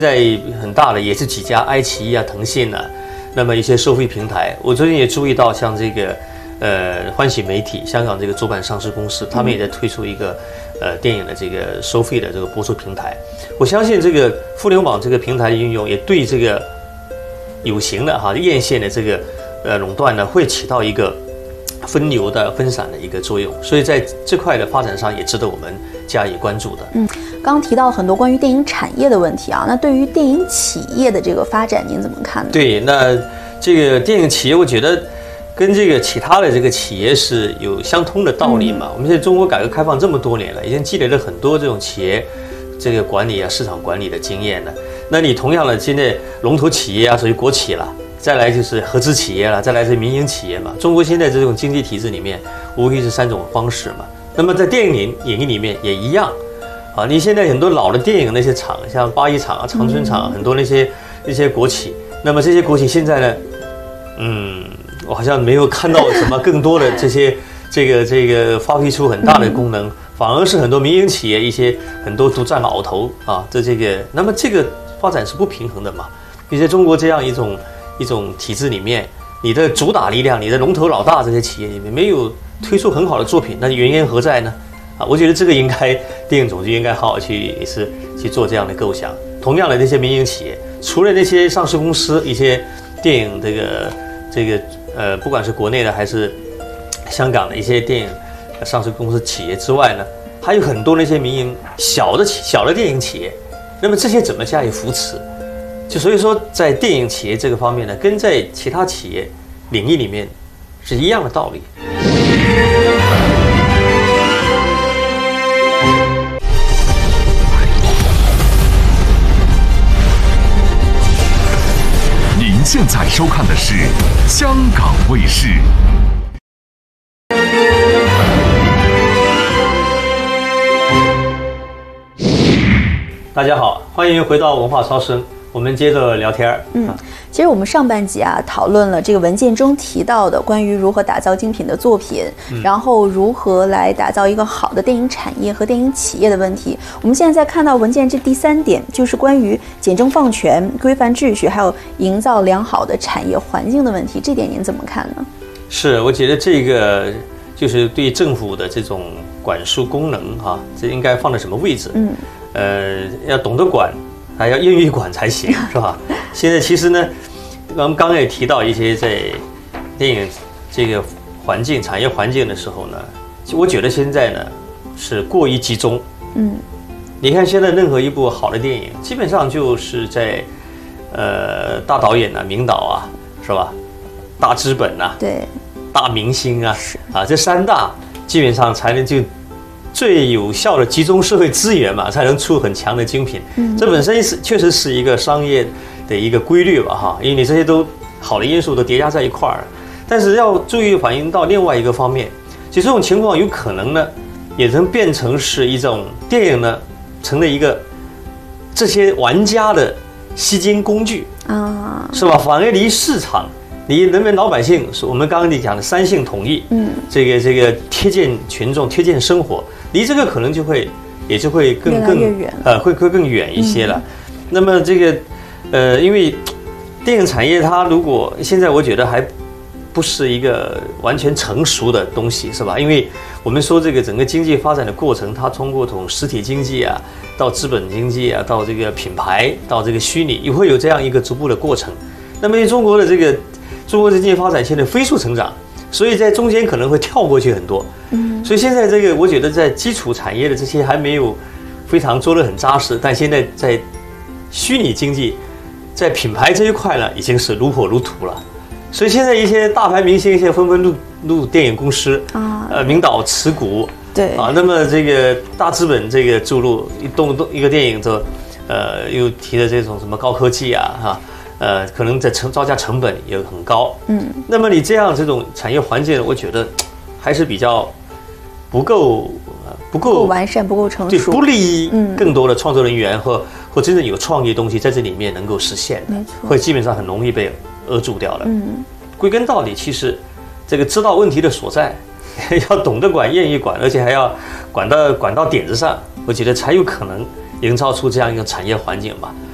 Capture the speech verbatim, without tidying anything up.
在很大的也是几家，爱奇艺啊、腾讯啊，那么一些收费平台，我最近也注意到，像这个呃欢喜媒体，香港这个主板上市公司，他们也在推出一个呃电影的这个收费的这个播出平台。我相信这个互联网这个平台的运用，也对这个有形的哈院线的这个呃垄断呢，会起到一个分流的分散的一个作用，所以在这块的发展上也值得我们加以关注的。 嗯，刚刚提到很多关于电影产业的问题啊，那对于电影企业的这个发展，您怎么看呢？ 对，那这个电影企业，我觉得跟这个其他的这个企业是有相通的道理嘛。嗯、我们现在中国改革开放这么多年了，已经积累了很多这种企业这个管理啊、市场管理的经验了。那你同样的，现在龙头企业啊，属于国企了。再来就是合资企业了，再来是民营企业嘛。中国现在这种经济体制里面，无非是三种方式嘛。那么在电影影业里面也一样，啊，你现在很多老的电影那些厂，像八一厂啊、长春厂、啊，很多那些那些国企，那么这些国企现在呢，嗯，我好像没有看到什么更多的这些这个这个发挥出很大的功能，反而是很多民营企业一些很多独占鳌头啊，这这个，那么这个发展是不平衡的嘛。你在中国这样一种一种体制里面，你的主打力量，你的龙头老大这些企业里面没有推出很好的作品，那原因何在呢？啊，我觉得这个应该电影总局应该好好去也是去做这样的构想。同样的，那些民营企业，除了那些上市公司，一些电影这个这个呃，不管是国内的还是香港的一些电影上市公司企业之外呢，还有很多那些民营小的小的电影企业，那么这些怎么加以扶持？就所以说，在电影企业这个方面呢，跟在其他企业领域里面是一样的道理。 您现在收看的是香港卫视。 大家好，欢迎回到文化超声。我们接着聊天儿。 嗯，其实我们上半集啊讨论了这个文件中提到的关于如何打造精品的作品，嗯、然后如何来打造一个好的电影产业和电影企业的问题。我们现在在看到文件这第三点，就是关于简政放权、规范秩序，还有营造良好的产业环境的问题。这点您怎么看呢？ 是，我觉得这个就是对政府的这种管束功能哈、啊，这应该放在什么位置？嗯，呃，要懂得管。还要愿意管才行，是吧？现在其实呢，我们刚刚也提到一些在电影这个环境、产业环境的时候呢，我觉得现在呢是过于集中。嗯，你看现在任何一部好的电影，基本上就是在呃大导演啊、名导啊，是吧？大资本啊， 对， 大明星啊，啊这三大基本上才能就。最有效的集中社会资源嘛，才能出很强的精品。嗯，这本身是确实是一个商业的一个规律吧，哈，因为你这些都好的因素都叠加在一块儿。但是要注意反映到另外一个方面，其实这种情况有可能呢，也能变成是一种电影呢，成了一个这些玩家的吸金工具啊，是吧？反而离市场。离人民老百姓，我们刚刚你讲的三性统一，嗯，这个这个贴近群众、贴近生活，离这个可能就会也就会更更呃会会更远一些了。嗯、那么这个呃，因为电影产业它如果现在我觉得还不是一个完全成熟的东西，是吧？因为我们说这个整个经济发展的过程，它通过从实体经济啊到资本经济啊，到这个品牌，到这个虚拟，也会有这样一个逐步的过程。那么中国的这个。中国的经济发展现在飞速成长，所以在中间可能会跳过去很多。嗯，所以现在这个我觉得在基础产业的这些还没有非常做得很扎实，但现在在虚拟经济、在品牌这一块呢，已经是如火如荼了。所以现在一些大牌明星现在纷纷入入电影公司啊，呃，名导持股， 对啊，那么这个大资本这个注入一动动一个电影，这呃又提的这种什么高科技啊，哈。呃，可能在成造价成本也很高，嗯，那么你这样这种产业环境，我觉得还是比较不够，不够, 不够完善，不够成熟， 对，不利于更多的创作人员和、嗯、或真正有创意的东西在这里面能够实现的，没错，会基本上很容易被扼住掉了。嗯，归根到底，其实这个知道问题的所在，要懂得管，愿意管，而且还要管到管到点子上，我觉得才有可能营造出这样一个产业环境吧。